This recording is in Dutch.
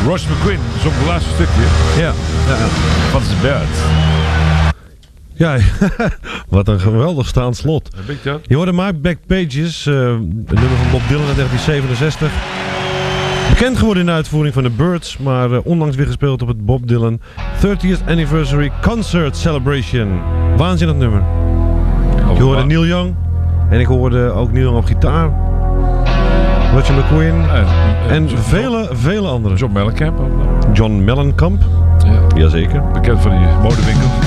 Ross McQueen zong het laatste stukje Ja. van The Birds. Ja, wat een geweldig staand slot. Weet je dat? Je hoorde My Back Pages, een nummer van Bob Dylan uit 1967. Bekend geworden in de uitvoering van The Birds, maar onlangs weer gespeeld op het Bob Dylan 30th Anniversary Concert Celebration. Waanzinnig nummer. Je hoorde Neil Young en ik hoorde ook Neil Young op gitaar. Roger McQueen en vele anderen. John Mellencamp ook nog. John Mellencamp, Ja. jazeker. Bekend van die modewinkel.